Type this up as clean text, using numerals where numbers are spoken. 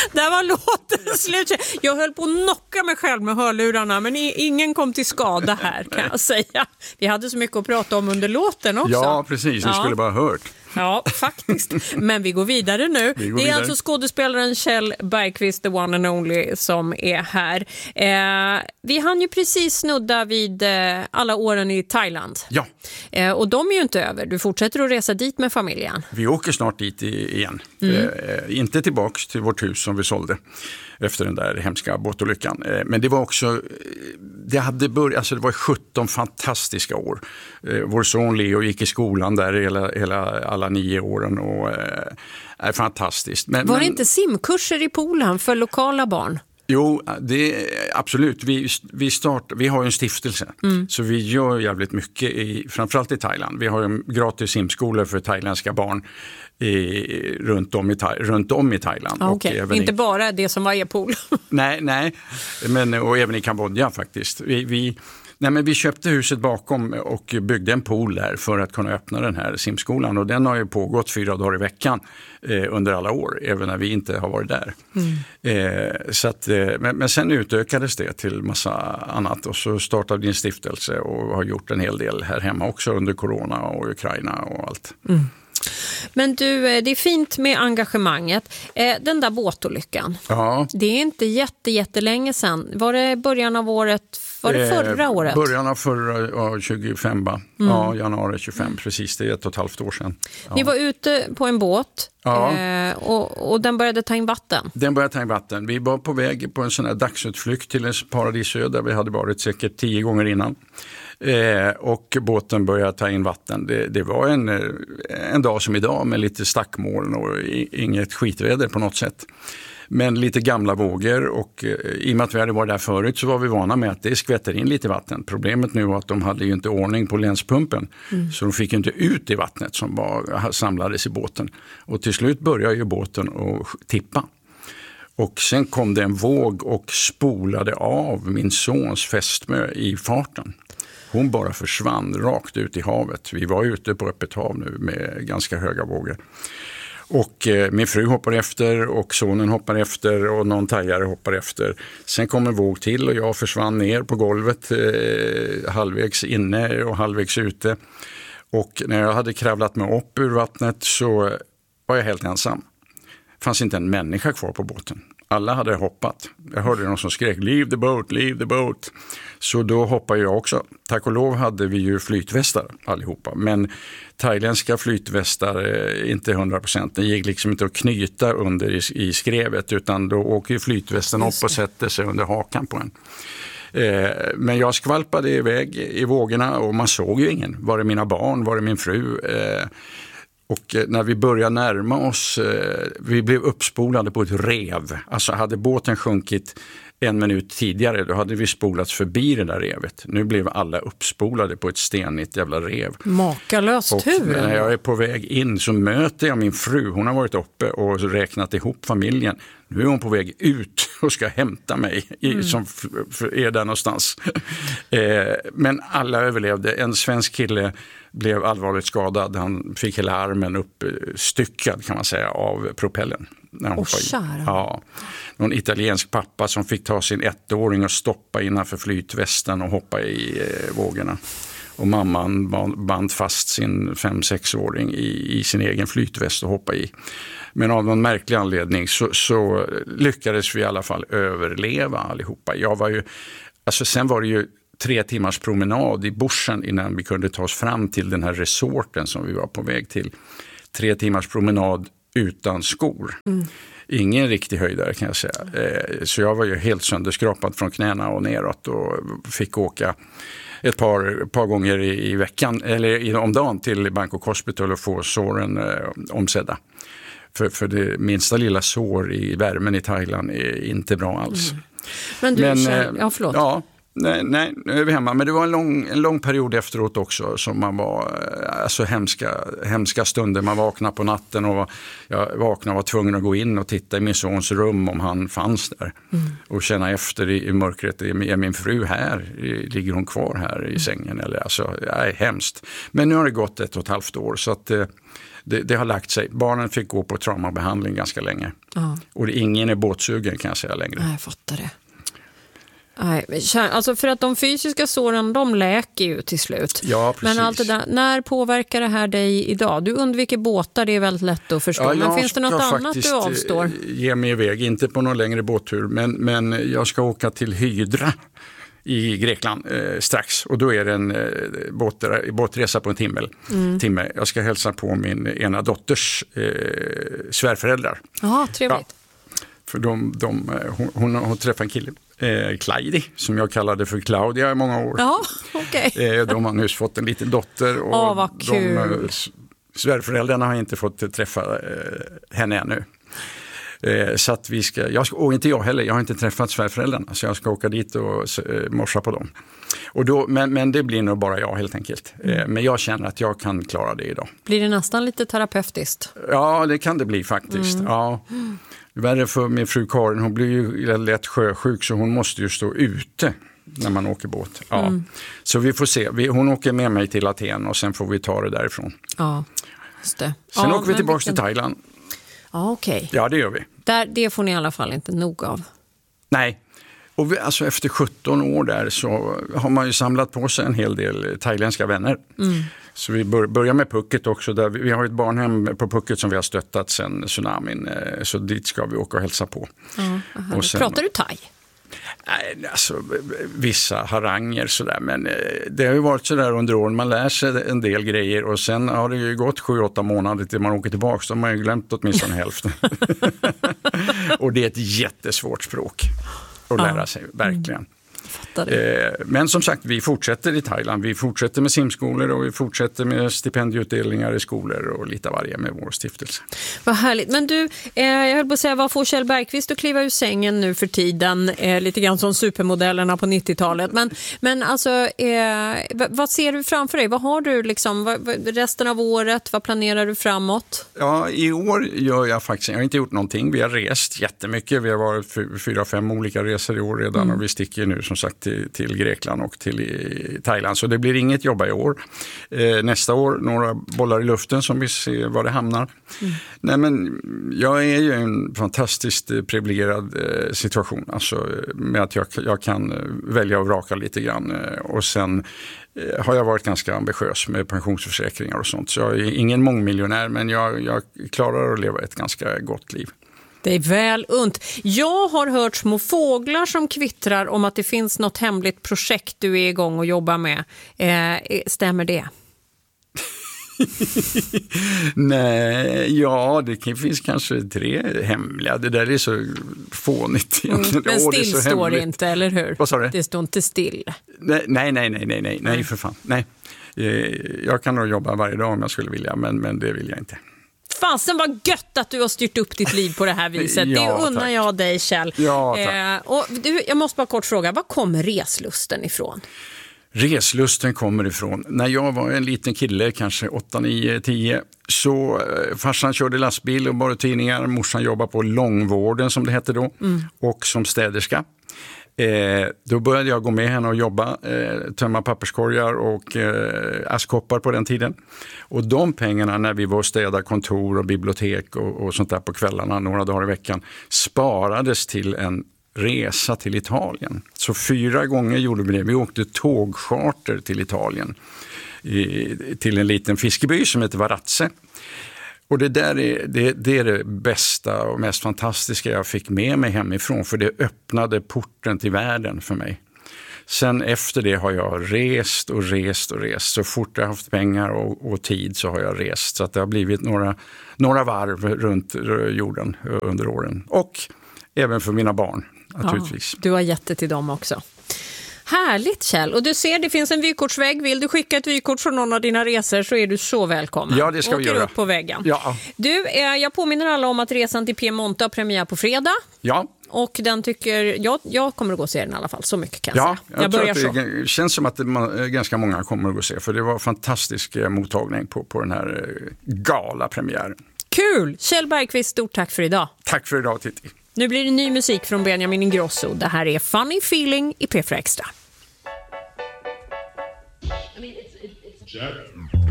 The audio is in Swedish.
Där var låten slut. Jag höll på att knocka mig själv med hörlurarna, men ingen kom till skada här, kan jag säga. Vi hade så mycket att prata om under låten också. Ja, precis. Ni skulle bara ha hört. Ja, faktiskt. Men vi går vidare nu. Det är alltså skådespelaren Kjell Bergqvist, the one and only, som är här. Vi hann ju precis snudda vid alla åren i Thailand. Ja. Och de är ju inte över. Du fortsätter att resa dit med familjen. Vi åker snart dit igen. Inte tillbaks till vårt hus som vi sålde efter den där hemska båtolyckan. Men det var också, det var 17 fantastiska år. Vår son Leo gick i skolan där alla 9 åren och är fantastiskt. Var det inte simkurser i poolen för lokala barn? Jo, absolut. Vi har ju en stiftelse, så vi gör jävligt mycket, framförallt i Thailand. Vi har en gratis simskolor för thailändska barn runt om i Thailand. Okay. Och inte bara det som var e-pool. Nej, och även i Kambodja faktiskt. Vi köpte huset bakom och byggde en pool där för att kunna öppna den här simskolan. Och den har ju pågått 4 dagar i veckan under alla år, även när vi inte har varit där. Men sen utökades det till massa annat och så startade vi en stiftelse och har gjort en hel del här hemma också under corona och Ukraina och allt. Men du, det är fint med engagemanget. Den där båtolyckan, det är inte jättelänge sedan. Var det början av året? Var det förra året? Början av förra 25, ja, januari 25, precis, det är 1,5 år sedan. Ja. Ni var ute på en båt och den började ta in vatten. Den började ta in vatten. Vi var på väg på en sån här dagsutflykt till en paradisö där vi hade varit säkert 10 gånger innan. Och båten började ta in vatten. Det var en dag som idag med lite stackmoln och inget skitväder på något sätt. Men lite gamla vågor och i och med att vi hade varit där förut så var vi vana med att det skvätter in lite vatten. Problemet nu var att de hade ju inte ordning på länspumpen så de fick inte ut i vattnet som samlades i båten. Och till slut började ju båten att tippa. Och sen kom det en våg och spolade av min sons fästmö i farten. Hon bara försvann rakt ut i havet. Vi var ute på öppet hav nu med ganska höga vågor. Och min fru hoppar efter och sonen hoppar efter och någon thaiare hoppar efter. Sen kom en våg till och jag försvann ner på golvet halvvägs inne och halvvägs ute. Och när jag hade kravlat mig upp ur vattnet så var jag helt ensam. Det fanns inte en människa kvar på båten. Alla hade hoppat. Jag hörde någon som skrek leave the boat, leave the boat. Så då hoppade jag också. Tack och lov hade vi ju flytvästar allihopa. Men thailändska flytvästar inte 100%. Det gick liksom inte att knyta under i skrevet utan då åker flytvästen upp och sätter sig under hakan på en. Men jag skvalpade iväg i vågorna och man såg ju ingen. Var det mina barn? Var det min fru? Och när vi började närma oss, vi blev uppspolade på ett rev. Alltså hade båten sjunkit 1 minut tidigare, då hade vi spolats förbi det där revet. Nu blev alla uppspolade på ett stenigt jävla rev. Makalöst tur. När jag är på väg in så möter jag min fru. Hon har varit uppe och räknat ihop familjen. Nu är hon på väg ut och ska hämta mig som är där någonstans. Men alla överlevde. En svensk kille blev allvarligt skadad. Han fick hela armen uppstyckad kan man säga av propellen. Ja, någon italiensk pappa som fick ta sin 1-åring och stoppa innanför flytvästen och hoppa i vågorna. Och mamman band fast sin 5-6-åring i sin egen flytväst och hoppa i. Men av någon märklig anledning så lyckades vi i alla fall överleva allihopa. Sen var det ju 3 timmars promenad i bushen innan vi kunde ta oss fram till den här resorten som vi var på väg till. 3 timmars promenad utan skor. Ingen riktig höjdare kan jag säga. Så jag var ju helt sönderskrapad från knäna och neråt och fick åka ett par gånger i veckan eller om dagen till Bangkok Hospital och få såren omsedda. För det minsta lilla sår i värmen i Thailand är inte bra alls. Men du, förlåt. Ja, Nej, nu är vi hemma. Men det var en lång period efteråt också som man var, alltså hemska stunder. Man vaknade på natten och jag vaknade och var tvungen att gå in och titta i min sons rum om han fanns där. Och känna efter i mörkret, är min fru här? Ligger hon kvar här i sängen? Eller, alltså, hemskt. Men nu har det gått 1,5 år så att det har lagt sig. Barnen fick gå på traumabehandling ganska länge. Och ingen är båtsugen kan jag säga längre. Jag fattar det. Nej, alltså för att de fysiska såren, de läker ju till slut. Ja, precis. Men allt det där, när påverkar det här dig idag? Du undviker båtar, det är väldigt lätt att förstå. Men finns det något annat du avstår? Ge mig iväg, inte på någon längre båttur. Men jag ska åka till Hydra i Grekland strax. Och då är det en båtresa på en timme. Jag ska hälsa på min ena dotters svärföräldrar. Ja, trevligt. Ja, för hon träffade en kille. Clyde, som jag kallade för Claudia i många år. Ja, okej. De har nyss fått en liten dotter och vad kul. Svärföräldrarna har inte fått träffa henne ännu. Så att och inte jag heller, jag har inte träffat svärföräldrarna så jag ska åka dit och morsa på dem. Och då, men det blir nog bara jag helt enkelt. Men jag känner att jag kan klara det idag. Blir det nästan lite terapeutiskt? Ja, det kan det bli faktiskt. Ja. Värre för min fru Karin, hon blir ju lätt sjösjuk så hon måste ju stå ute när man åker båt. Ja. Så vi får se. Hon åker med mig till Aten och sen får vi ta det därifrån. Ja, just det. Sen åker vi tillbaka till Thailand. Ja, okej. Ja, det gör vi. Det får ni i alla fall inte nog av. Nej. Och alltså efter 17 år där så har man ju samlat på sig en hel del thailändska vänner. Så vi börjar med Phuket också. Där vi har ett barnhem på Phuket som vi har stöttat sedan tsunamin. Så dit ska vi åka och hälsa på. Och sen, pratar du thai? Nej, alltså vissa haranger sådär. Men det har ju varit sådär under åren. Man lär sig en del grejer och sen har det ju gått 7-8 månader till man åker tillbaka. Så har man ju glömt åtminstone hälften. Och det är ett jättesvårt språk att lära sig, verkligen. Men som sagt, vi fortsätter i Thailand. Vi fortsätter med simskolor och vi fortsätter med stipendieutdelningar i skolor och lite av varje med vår stiftelse. Vad härligt. Men du, jag höll på att säga, vad får Kjell Bergqvist att kliva ur sängen nu för tiden? Lite grann som supermodellerna på 90-talet. Men alltså, vad ser du framför dig? Vad har du liksom, resten av året? Vad planerar du framåt? Ja, i år gör jag faktiskt, jag har inte gjort någonting. Vi har rest jättemycket. Vi har varit 4-5 olika resor i år redan och vi sticker nu som sagt till Grekland och till Thailand. Så det blir inget jobba i år. Nästa år, några bollar i luften som vi ser var det hamnar. Nej, men jag är ju en fantastiskt privilegierad situation. Alltså med att jag kan välja och vraka lite grann. Och sen har jag varit ganska ambitiös med pensionsförsäkringar och sånt. Så jag är ingen mångmiljonär men jag klarar att leva ett ganska gott liv. Det är väl unt. Jag har hört små fåglar som kvittrar om att det finns något hemligt projekt du är igång och jobbar med. Stämmer det? Nej, ja, det finns kanske 3 hemliga. Det där är så fånigt. Men still det står det inte, eller hur? Vad sa du? Det står inte still. Nej, för fan. Nej. Jag kan nog jobba varje dag om jag skulle vilja, men det vill jag inte. Fasen vad gött att du har styrt upp ditt liv på det här viset. Ja, det unnar jag dig, Kjell. Ja, tack. Och jag måste bara kort fråga, var kommer reslusten ifrån? Reslusten kommer ifrån. När jag var en liten kille, kanske 8, 9, 10, så farsan körde lastbil och bara tidningar. Morsan jobbade på långvården som det hette då och som städerska. Då började jag gå med henne och jobba, tömma papperskorgar och askkoppar på den tiden. Och de pengarna när vi var och städade kontor och bibliotek och sånt där på kvällarna några dagar i veckan sparades till en resa till Italien. Så 4 gånger gjorde vi det. Vi åkte tågcharter till Italien till en liten fiskeby som heter Varazze. Och det där är det bästa och mest fantastiska jag fick med mig hemifrån för det öppnade porten till världen för mig. Sen efter det har jag rest. Så fort jag haft pengar och tid så har jag rest. Så att det har blivit några varv runt jorden under åren. Och även för mina barn naturligtvis. Ja, du har gett det till dem också. Härligt, Kjell. Och du ser, det finns en vykortsvägg. Vill du skicka ett vykort från någon av dina resor så är du så välkommen. Ja, det ska vi göra. Åker upp på väggen. Ja. Du, jag påminner alla om att resan till Piemonte har premiär på fredag. Ja. och den tycker jag kommer att gå och se den i alla fall, så mycket kan jag säga. Jag tror att det känns som att ganska många kommer att gå och se, för det var fantastisk mottagning på den här galapremiären. Kul! Kjell Bergqvist, stort tack för idag. Tack för idag, Titti. Nu blir det ny musik från Benjamin Ingrosso. Det här är Funny Feeling i P4 Extra. I mean, it's